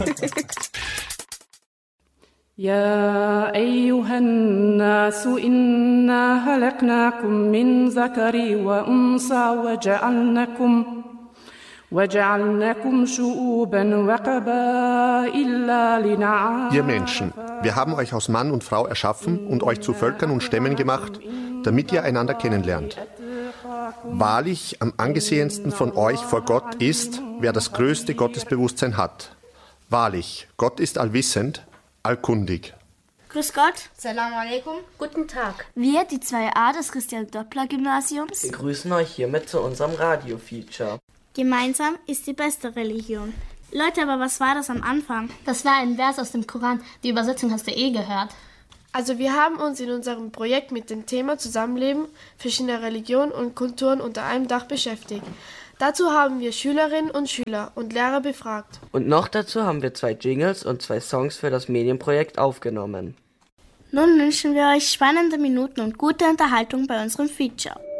يا أيها الناس إنا خلقناكم من ذكر وأنثى وجعلناكم شعوبا وقبائل لنعارف. Ihr Menschen, wir haben euch aus Mann und Frau erschaffen und euch zu Völkern und Stämmen gemacht, damit ihr einander kennenlernt. Wahrlich, am angesehensten von euch vor Gott ist, wer das größte Gottesbewusstsein hat. Wahrlich, Gott ist allwissend, allkundig. Grüß Gott. Salam alaikum. Guten Tag. Wir, die 2a des Christian-Doppler-Gymnasiums, begrüßen euch hiermit zu unserem Radio-Feature. Gemeinsam ist die beste Religion. Leute, aber was war das am Anfang? Das war ein Vers aus dem Koran. Die Übersetzung hast du gehört. Also wir haben uns in unserem Projekt mit dem Thema Zusammenleben verschiedener Religionen und Kulturen unter einem Dach beschäftigt. Dazu haben wir Schülerinnen und Schüler und Lehrer befragt. Und noch dazu haben wir 2 Jingles und 2 Songs für das Medienprojekt aufgenommen. Nun wünschen wir euch spannende Minuten und gute Unterhaltung bei unserem Feature.